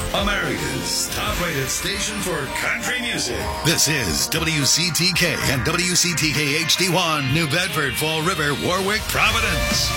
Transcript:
America's top-rated station for country music. This is WCTK and WCTK HD1, New Bedford, Fall River, Warwick, Providence.